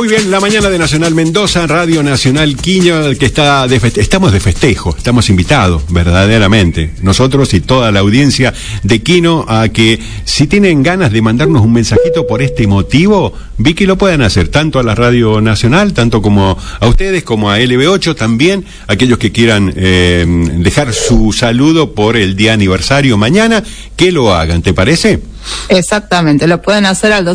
bien, la mañana de Nacional Mendoza, Radio Nacional Quino, que está estamos de festejo, estamos invitados verdaderamente, nosotros y toda la audiencia de Quino, a que si tienen ganas de mandarnos un mensajito por este motivo, vi que lo puedan hacer, tanto a la Radio Nacional, tanto como a ustedes, como a LB8 también, aquellos que quieran dejar su saludo por el día aniversario mañana, que lo hagan, ¿te parece? Exactamente, lo pueden hacer al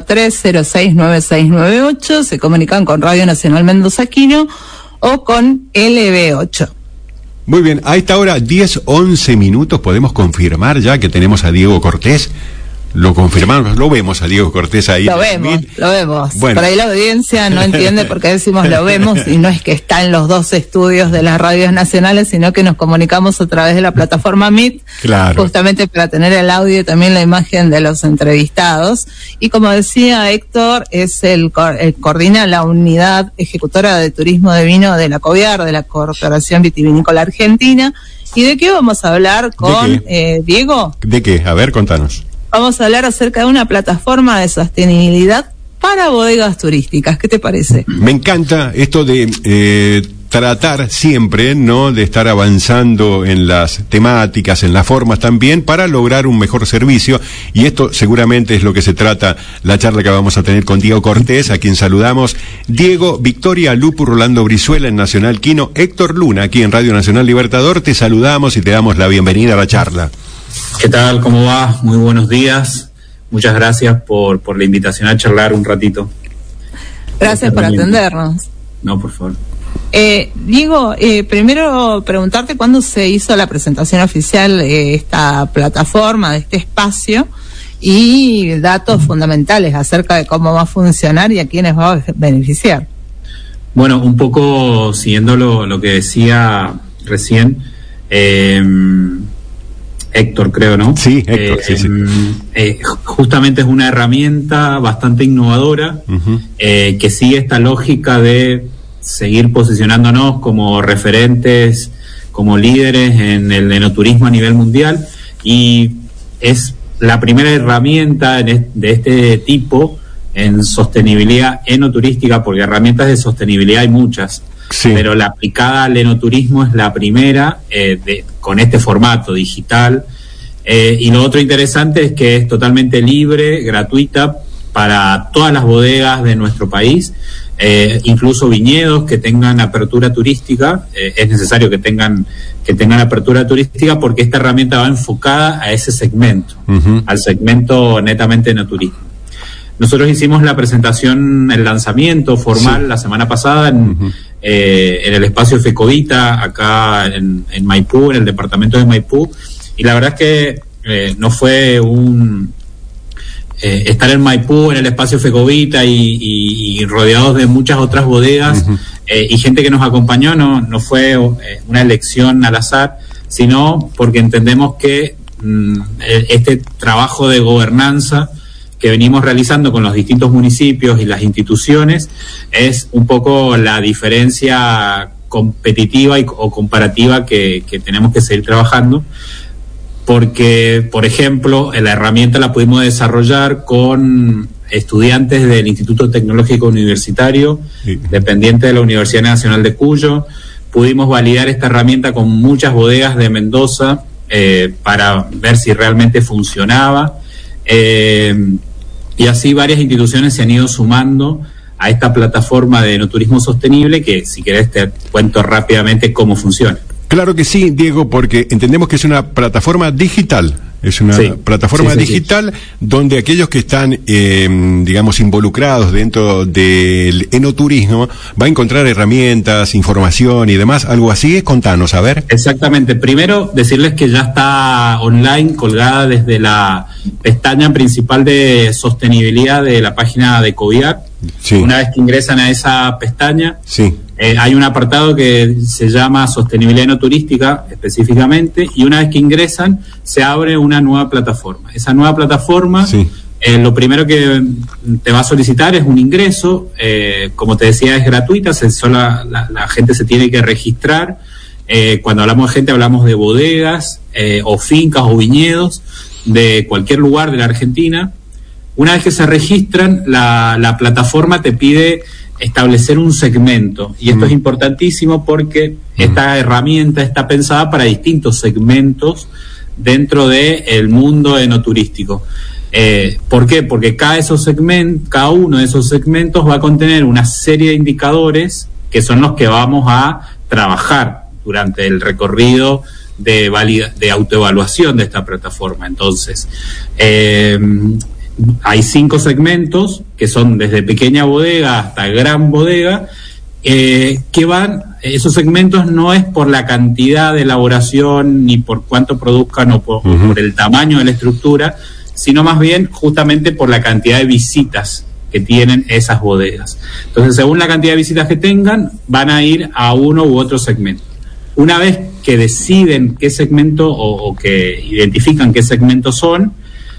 2613-069698, se comunican con Radio Nacional Mendoza Quino o con LB8. Muy bien, a esta hora 10-11 minutos podemos confirmar ya que tenemos a Diego Cortés. Lo confirmamos, lo vemos a Diego Cortés ahí. Lo vemos. Bueno. Por ahí la audiencia no entiende por qué decimos lo vemos, y no es que está en los dos estudios de las radios nacionales, sino que nos comunicamos a través de la plataforma Meet, claro, justamente para tener el audio y también la imagen de los entrevistados. Y como decía Héctor, es coordina la unidad ejecutora de turismo de vino de la COVIAR, de la Corporación Vitivinícola Argentina. ¿Y de qué vamos a hablar con Diego? ¿De qué? A ver, contanos. Vamos a hablar acerca de una plataforma de sostenibilidad para bodegas turísticas. ¿Qué te parece? Me encanta esto de tratar siempre, ¿no?, de estar avanzando en las temáticas, en las formas también, para lograr un mejor servicio, y esto seguramente es lo que se trata la charla que vamos a tener con Diego Cortés, a quien saludamos. Diego, Victoria Lupu, Rolando Brizuela en Nacional Quino, Héctor Luna aquí en Radio Nacional Libertador, te saludamos y te damos la bienvenida a la charla. ¿Qué tal? ¿Cómo va? Muy buenos días. Muchas gracias por la invitación a charlar un ratito. Gracias por atendernos. No, por favor. Diego, primero preguntarte cuándo se hizo la presentación oficial de esta plataforma, de este espacio, y datos fundamentales acerca de cómo va a funcionar y a quiénes va a beneficiar. Bueno, un poco siguiendo lo que decía recién, Héctor, creo, ¿no? Sí, Héctor, sí. Justamente es una herramienta bastante innovadora, que sigue esta lógica de seguir posicionándonos como referentes, como líderes en el enoturismo a nivel mundial, y es la primera herramienta de este tipo en sostenibilidad enoturística, porque herramientas de sostenibilidad hay muchas. Sí. Pero la aplicada al enoturismo es la primera con este formato digital, y lo otro interesante es que es totalmente libre, gratuita para todas las bodegas de nuestro país, incluso viñedos que tengan apertura turística. Es necesario que tengan apertura turística, porque esta herramienta va enfocada a ese segmento, al segmento netamente enoturismo. Nosotros hicimos la presentación, el lanzamiento formal, la semana pasada en el espacio Fecovita, acá en Maipú, en el departamento de Maipú, y la verdad es que no fue estar en Maipú, en el espacio Fecovita y rodeados de muchas otras bodegas, y gente que nos acompañó, no fue una elección al azar, sino porque entendemos que este trabajo de gobernanza que venimos realizando con los distintos municipios y las instituciones es un poco la diferencia competitiva o comparativa que tenemos que seguir trabajando, porque, por ejemplo, la herramienta la pudimos desarrollar con estudiantes del Instituto Tecnológico Universitario, dependiente de la Universidad Nacional de Cuyo. Pudimos validar esta herramienta con muchas bodegas de Mendoza para ver si realmente funcionaba. Y así varias instituciones se han ido sumando a esta plataforma de enoturismo sostenible, que si querés te cuento rápidamente cómo funciona. Claro que sí, Diego, porque entendemos que es una plataforma digital. Es una plataforma digital donde aquellos que están, digamos, involucrados dentro del enoturismo va a encontrar herramientas, información y demás. ¿Algo así? Contanos, a ver. Exactamente. Primero, decirles que ya está online, colgada desde la pestaña principal de sostenibilidad de la página de COVIAR. Sí. Una vez que ingresan a esa pestaña, hay un apartado que se llama Sostenibilidad Enoturística específicamente, y una vez que ingresan se abre una nueva plataforma. Esa nueva plataforma, lo primero que te va a solicitar es un ingreso, como te decía, es gratuita, la gente se tiene que registrar. Cuando hablamos de gente, hablamos de bodegas o fincas o viñedos de cualquier lugar de la Argentina. Una vez que se registran, la plataforma te pide establecer un segmento, y esto es importantísimo porque esta herramienta está pensada para distintos segmentos dentro del mundo enoturístico. ¿Por qué? Porque cada uno de esos segmentos va a contener una serie de indicadores que son los que vamos a trabajar durante el recorrido de autoevaluación de esta plataforma. Entonces, hay 5 segmentos que son desde pequeña bodega hasta gran bodega, que esos segmentos no es por la cantidad de elaboración ni por cuánto produzcan o por el tamaño de la estructura, sino más bien justamente por la cantidad de visitas que tienen esas bodegas. Entonces, según la cantidad de visitas que tengan, van a ir a uno u otro segmento. Una vez que deciden qué segmento o que identifican qué segmentos son,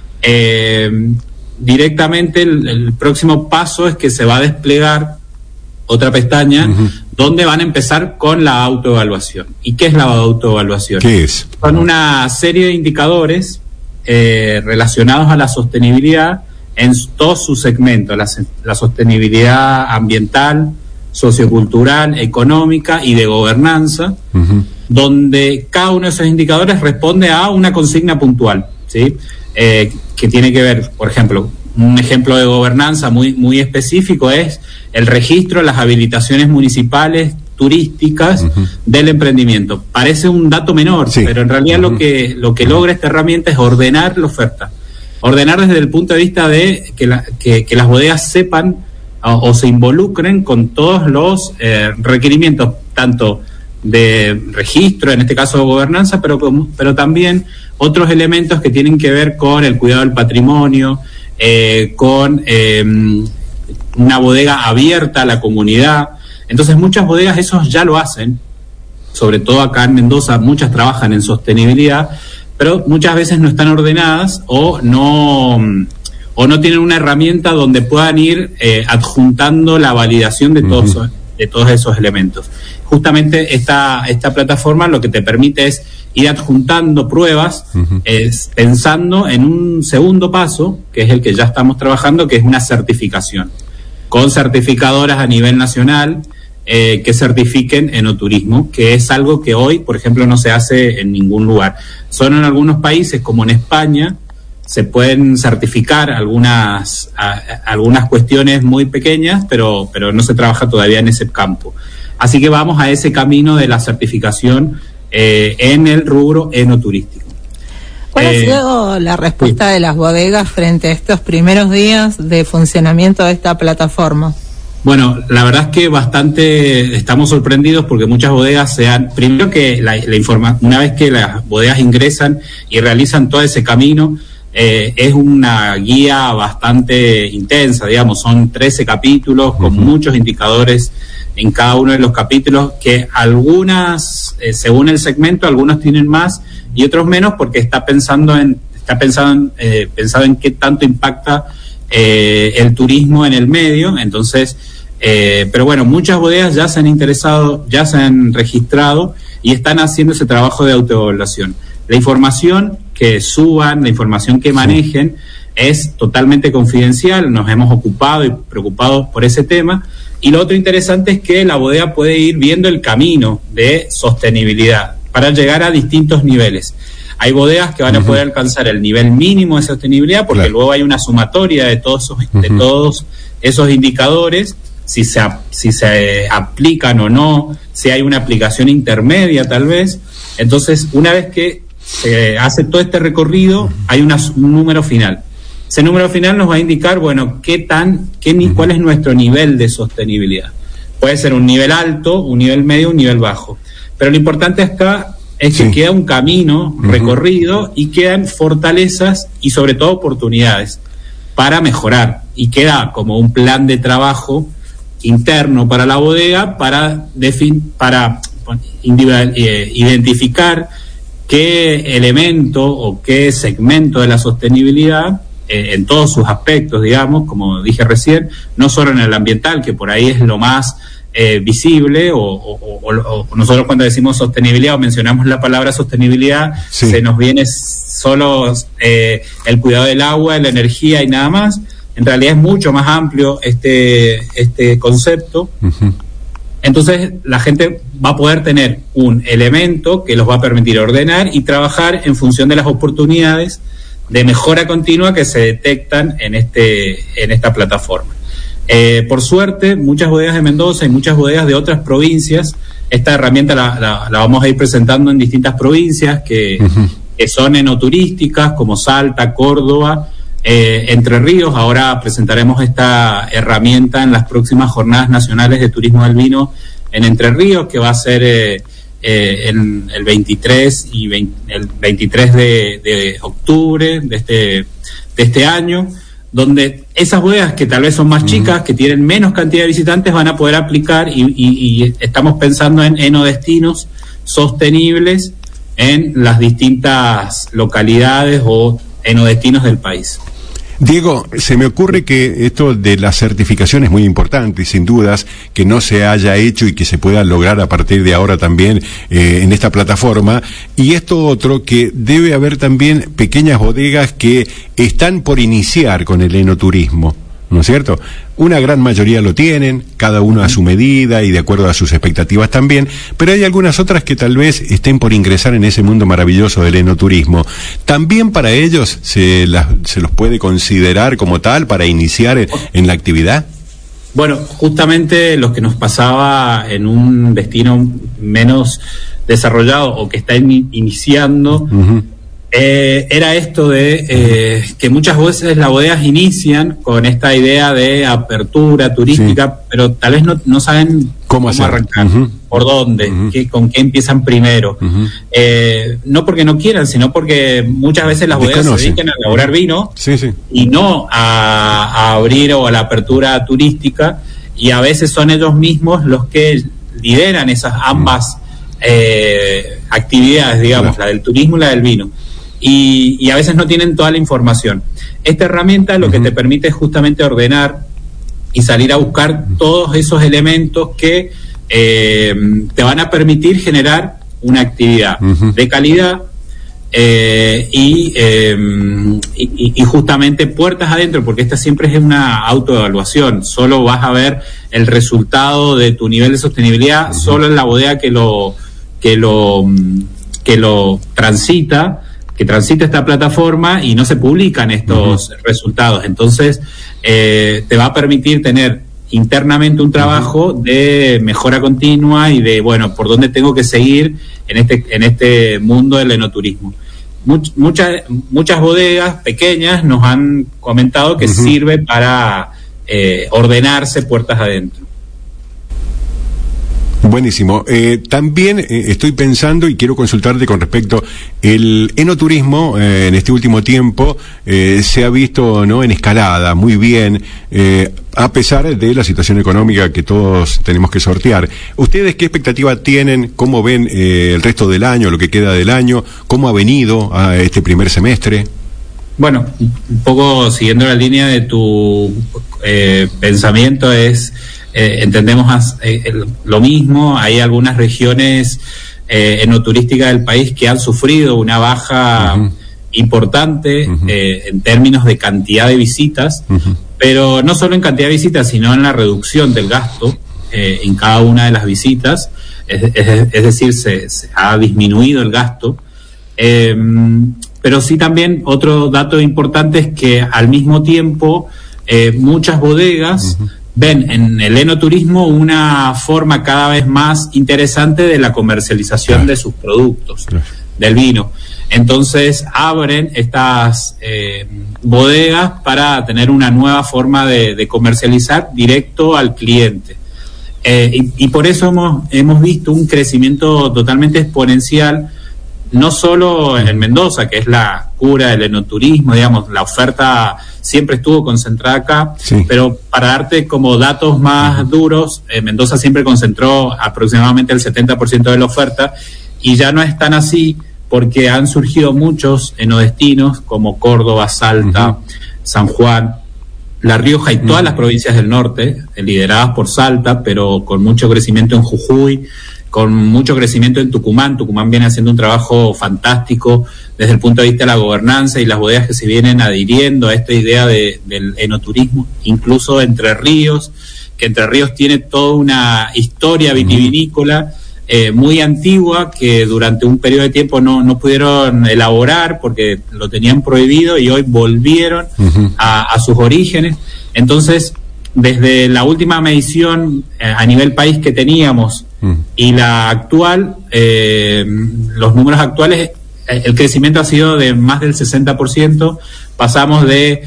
directamente el próximo paso es que se va a desplegar otra pestaña donde van a empezar con la autoevaluación. ¿Y qué es la autoevaluación? ¿Qué es? Son una serie de indicadores relacionados a la sostenibilidad en todos sus segmentos, la sostenibilidad ambiental, sociocultural, económica y de gobernanza, donde cada uno de esos indicadores responde a una consigna puntual, ¿sí? Que tiene que ver, por ejemplo, un ejemplo de gobernanza muy específico es el registro de las habilitaciones municipales turísticas del emprendimiento. Parece un dato menor, sí, pero en realidad lo que logra esta herramienta es ordenar la oferta. Ordenar desde el punto de vista de que las bodegas sepan o se involucren con todos los requerimientos, tanto de registro, en este caso de gobernanza, pero también otros elementos que tienen que ver con el cuidado del patrimonio, con una bodega abierta a la comunidad. Entonces muchas bodegas esos ya lo hacen, sobre todo acá en Mendoza muchas trabajan en sostenibilidad, pero muchas veces no están ordenadas o no tienen una herramienta donde puedan ir adjuntando la validación de todos esos elementos. Justamente esta plataforma lo que te permite es ir adjuntando pruebas, pensando en un segundo paso, que es el que ya estamos trabajando, que es una certificación, con certificadoras a nivel nacional que certifiquen enoturismo, que es algo que hoy, por ejemplo, no se hace en ningún lugar. Solo en algunos países, como en España, se pueden certificar algunas cuestiones muy pequeñas, pero no se trabaja todavía en ese campo. Así que vamos a ese camino de la certificación en el rubro enoturístico. ¿Cuál ha sido la respuesta de las bodegas frente a estos primeros días de funcionamiento de esta plataforma? Bueno, la verdad es que estamos sorprendidos porque muchas bodegas primero que una vez que las bodegas ingresan y realizan todo ese camino, es una guía bastante intensa, digamos, son 13 capítulos con muchos indicadores en cada uno de los capítulos, que algunas, según el segmento, algunos tienen más y otros menos, porque está pensado en qué tanto impacta el turismo en el medio. Entonces, pero bueno, muchas bodegas ya se han interesado, ya se han registrado y están haciendo ese trabajo de autoevaluación. La información que suban, la información que manejen es totalmente confidencial. Nos hemos ocupado y preocupado por ese tema. Y lo otro interesante es que la bodega puede ir viendo el camino de sostenibilidad para llegar a distintos niveles. Hay bodegas que van a poder alcanzar el nivel mínimo de sostenibilidad, porque luego hay una sumatoria de todos esos indicadores, si se aplican o no, si hay una aplicación intermedia tal vez. Entonces, una vez que se hace todo este recorrido, hay un número final. Ese número final nos va a indicar, bueno, cuál es nuestro nivel de sostenibilidad. Puede ser un nivel alto, un nivel medio, un nivel bajo. Pero lo importante acá es que queda un camino recorrido y quedan fortalezas y sobre todo oportunidades para mejorar. Y queda como un plan de trabajo interno para la bodega para identificar qué elemento o qué segmento de la sostenibilidad, en todos sus aspectos, digamos, como dije recién, no solo en el ambiental, que por ahí es lo más visible, o nosotros cuando decimos sostenibilidad o mencionamos la palabra sostenibilidad, se nos viene solo el cuidado del agua, la energía y nada más, en realidad es mucho más amplio este concepto. Entonces la gente va a poder tener un elemento que los va a permitir ordenar y trabajar en función de las oportunidades de mejora continua que se detectan en esta plataforma. Por suerte, muchas bodegas de Mendoza y muchas bodegas de otras provincias, esta herramienta la vamos a ir presentando en distintas provincias que son enoturísticas, como Salta, Córdoba, Entre Ríos. Ahora presentaremos esta herramienta en las próximas Jornadas Nacionales de Turismo del Vino en Entre Ríos, que va a ser el 23 el 23 de octubre de este año, donde esas bodegas que tal vez son más chicas, que tienen menos cantidad de visitantes, van a poder aplicar y estamos pensando en enodestinos sostenibles en las distintas localidades o enodestinos del país. Diego, se me ocurre que esto de la certificación es muy importante y sin dudas que no se haya hecho y que se pueda lograr a partir de ahora también en esta plataforma. Y esto otro, que debe haber también pequeñas bodegas que están por iniciar con el enoturismo, ¿no es cierto? Una gran mayoría lo tienen, cada uno a su medida y de acuerdo a sus expectativas también, pero hay algunas otras que tal vez estén por ingresar en ese mundo maravilloso del enoturismo. ¿También para ellos se los puede considerar como tal para iniciar en la actividad? Bueno, justamente lo que nos pasaba en un destino menos desarrollado o que está iniciando, era esto de que muchas veces las bodegas inician con esta idea de apertura turística, pero tal vez no saben cómo arrancar, por dónde, con qué empiezan primero. No porque no quieran, sino porque muchas veces las bodegas se dedican a elaborar vino y no a abrir o a la apertura turística, y a veces son ellos mismos los que lideran esas ambas actividades, digamos, la del turismo y la del vino. Y a veces no tienen toda la información. Esta herramienta lo que te permite es justamente ordenar y salir a buscar todos esos elementos que te van a permitir generar una actividad de calidad y justamente puertas adentro, porque esta siempre es una autoevaluación. Solo vas a ver el resultado de tu nivel de sostenibilidad solo en la bodega que lo transita esta plataforma, y no se publican estos resultados. Entonces te va a permitir tener internamente un trabajo de mejora continua y de, bueno, por dónde tengo que seguir en este mundo del enoturismo. Muchas bodegas pequeñas nos han comentado que sirve para ordenarse puertas adentro. Buenísimo. También estoy pensando y quiero consultarte con respecto el enoturismo. En este último tiempo se ha visto, ¿no?, en escalada, muy bien, a pesar de la situación económica que todos tenemos que sortear. ¿Ustedes qué expectativa tienen? ¿Cómo ven el resto del año, lo que queda del año? ¿Cómo ha venido a este primer semestre? Bueno, un poco siguiendo la línea de tu pensamiento, entendemos lo mismo. Hay algunas regiones enoturísticas del país que han sufrido una baja importante en términos de cantidad de visitas, pero no solo en cantidad de visitas, sino en la reducción del gasto en cada una de las visitas. Es decir, se ha disminuido el gasto. Pero sí, también otro dato importante es que al mismo tiempo muchas bodegas ven en el enoturismo una forma cada vez más interesante de la comercialización de sus productos, del vino. Entonces abren estas bodegas para tener una nueva forma de comercializar directo al cliente. Y por eso hemos visto un crecimiento totalmente exponencial, no solo en Mendoza, que es la cura del enoturismo, digamos, la oferta siempre estuvo concentrada acá, pero para darte como datos más duros, Mendoza siempre concentró aproximadamente el 70% de la oferta, y ya no es tan así, porque han surgido muchos enodestinos como Córdoba, Salta, San Juan, La Rioja y todas las provincias del norte, lideradas por Salta, pero con mucho crecimiento en Jujuy con mucho crecimiento en Tucumán. Tucumán viene haciendo un trabajo fantástico desde el punto de vista de la gobernanza y las bodegas que se vienen adhiriendo a esta idea del enoturismo, incluso Entre Ríos, que Entre Ríos tiene toda una historia vitivinícola muy antigua que durante un periodo de tiempo no pudieron elaborar porque lo tenían prohibido y hoy volvieron a sus orígenes. Entonces, desde la última medición a nivel país que teníamos y la actual, los números actuales, el crecimiento ha sido de más del 60%, pasamos de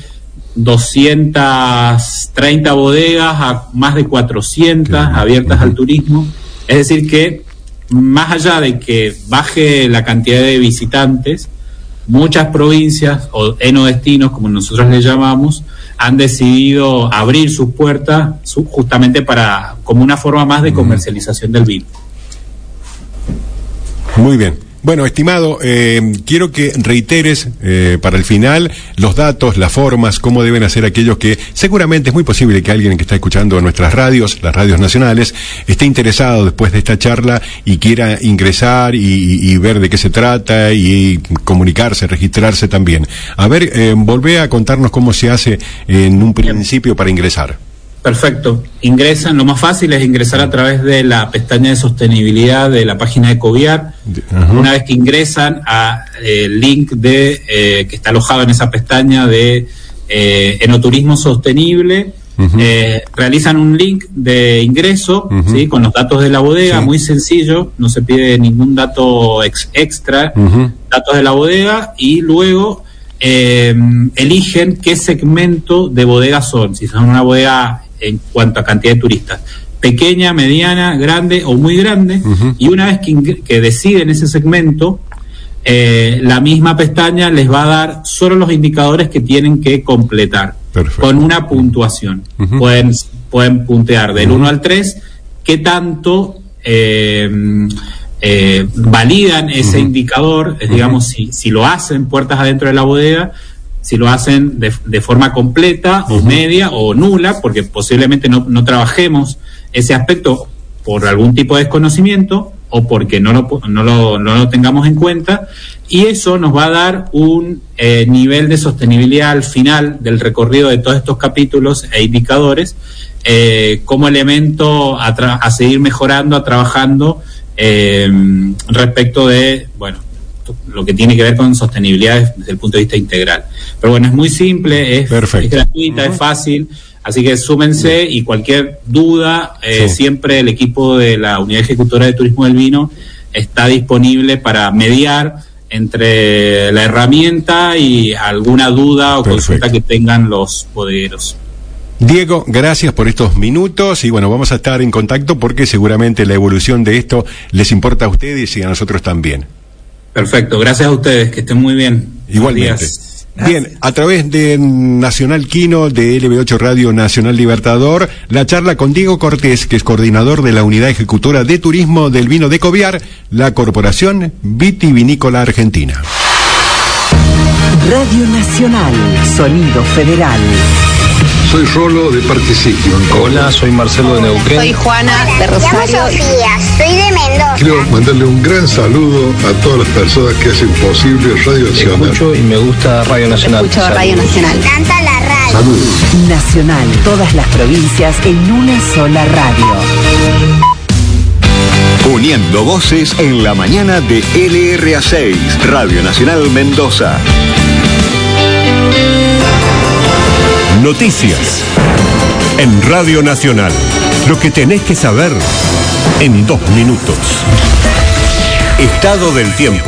230 bodegas a más de 400 abiertas al turismo. Es decir que, más allá de que baje la cantidad de visitantes, muchas provincias o enodestinos, como nosotros les llamamos, han decidido abrir sus puertas justamente como una forma más de comercialización del vino. Muy bien. Bueno, estimado, quiero que reiteres para el final los datos, las formas, cómo deben hacer aquellos que seguramente es muy posible que alguien que está escuchando nuestras radios, las radios nacionales, esté interesado después de esta charla y quiera ingresar y ver de qué se trata y comunicarse, registrarse también. A ver, volvé a contarnos cómo se hace en un principio para ingresar. Perfecto. Ingresan, lo más fácil es ingresar a través de la pestaña de sostenibilidad de la página de Coviar. Una vez que ingresan a el link que está alojado en esa pestaña de enoturismo sostenible, realizan un link de ingreso, ¿sí? Con los datos de la bodega, muy sencillo, no se pide ningún dato extra, datos de la bodega, y luego eligen qué segmento de bodega son, si son una bodega en cuanto a cantidad de turistas, pequeña, mediana, grande o muy grande, y una vez que deciden ese segmento, la misma pestaña les va a dar solo los indicadores que tienen que completar. Perfecto. Con una puntuación. Pueden puntear del 1 al 3 qué tanto validan ese indicador, digamos, si lo hacen puertas adentro de la bodega, si lo hacen de forma completa o media o nula, porque posiblemente no trabajemos ese aspecto por algún tipo de desconocimiento o porque no lo tengamos en cuenta, y eso nos va a dar un nivel de sostenibilidad al final del recorrido de todos estos capítulos e indicadores como elemento a seguir mejorando, trabajando respecto de, bueno, lo que tiene que ver con sostenibilidad desde el punto de vista integral. Pero bueno, es muy simple, es gratuita, es fácil, así que súmense, y cualquier duda, siempre el equipo de la Unidad Ejecutora de Turismo del Vino está disponible para mediar entre la herramienta y alguna duda o consulta que tengan los bodegueros. Diego, gracias por estos minutos y bueno, vamos a estar en contacto porque seguramente la evolución de esto les importa a ustedes y a nosotros también. Perfecto, gracias a ustedes, que estén muy bien. Igualmente. Bien, a través de Nacional Quino, de LB8 Radio Nacional Libertador, la charla con Diego Cortés, que es coordinador de la Unidad Ejecutora de Turismo del Vino de Coviar, la Corporación Vitivinícola Argentina. Radio Nacional, Sonido Federal. Soy Rolo de Parque Sitio. Hola, soy Marcelo de Neuquén. Soy Juana de Rosario. Soy Sofía, soy de Mendoza. Quiero mandarle un gran saludo a todas las personas que hacen posible Radio Nacional. Escucho y me gusta Radio Nacional. Escucho Radio Nacional. Me encanta la radio. Saludos. Nacional, todas las provincias en una sola radio. Uniendo voces en la mañana de LRA6, Radio Nacional Mendoza. Noticias en Radio Nacional. Lo que tenés que saber en 2 minutos. Estado del tiempo.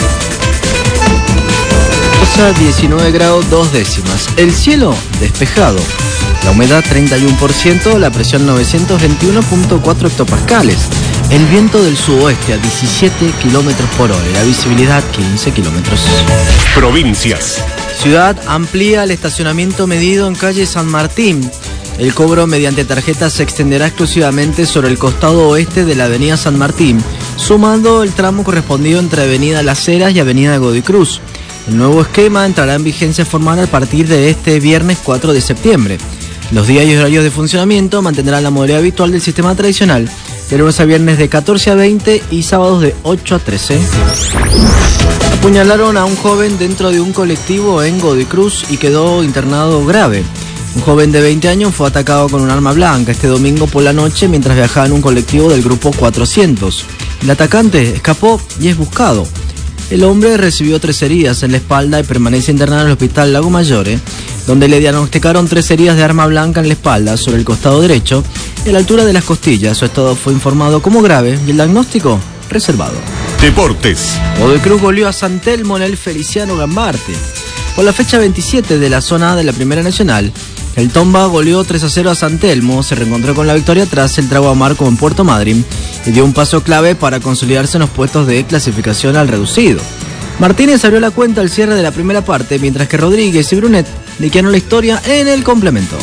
19 grados 2 décimas. El cielo despejado. La humedad 31%, la presión 921.4 hectopascales. El viento del sudoeste a 17 kilómetros por hora y la visibilidad 15 kilómetros. Provincias. Ciudad amplía el estacionamiento medido en calle San Martín. El cobro mediante tarjeta se extenderá exclusivamente sobre el costado oeste de la avenida San Martín, sumando el tramo correspondido entre avenida Las Heras y avenida Godoy Cruz. El nuevo esquema entrará en vigencia formal a partir de este viernes 4 de septiembre. Los días y horarios de funcionamiento mantendrán la modalidad habitual del sistema tradicional, de lunes a viernes de 14 a 20 y sábados de 8 a 13. Apuñalaron a un joven dentro de un colectivo en Godoy Cruz y quedó internado grave. Un joven de 20 años fue atacado con un arma blanca este domingo por la noche mientras viajaba en un colectivo del grupo 400. El atacante escapó y es buscado. El hombre recibió 3 heridas en la espalda y permanece internado en el hospital Lago Mayore, donde le diagnosticaron 3 heridas de arma blanca en la espalda sobre el costado derecho y a la altura de las costillas. Su estado fue informado como grave y el diagnóstico reservado. Deportes. Godoy Cruz goleó a San Telmo en el Feliciano Gambarte. Por la fecha 27 de la zona A de la Primera Nacional, el Tomba goleó 3-0 a San Telmo, se reencontró con la victoria tras el trago amargo en Puerto Madryn y dio un paso clave para consolidarse en los puestos de clasificación al reducido. Martínez abrió la cuenta al cierre de la primera parte, mientras que Rodríguez y Brunet liquidaron la historia en el complemento.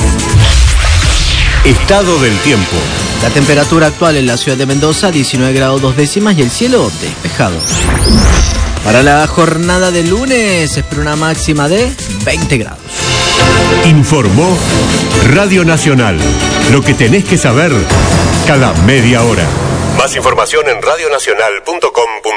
Estado del tiempo. La temperatura actual en la ciudad de Mendoza, 19 grados 2 décimas y el cielo despejado. Para la jornada de lunes, se espera una máxima de 20 grados. Informó Radio Nacional. Lo que tenés que saber cada media hora. Más información en radionacional.com.ar.